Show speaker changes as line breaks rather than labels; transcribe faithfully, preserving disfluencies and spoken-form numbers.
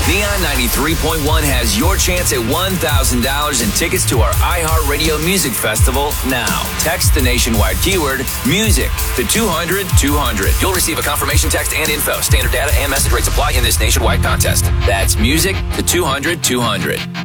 Neon ninety-three point one has your chance at one thousand dollars in tickets to our iHeartRadio Music Festival now. Text the nationwide keyword music to two hundred two hundred. You'll receive a confirmation text and info. Standard data and message rates apply in this nationwide contest. That's music to two hundred two hundred.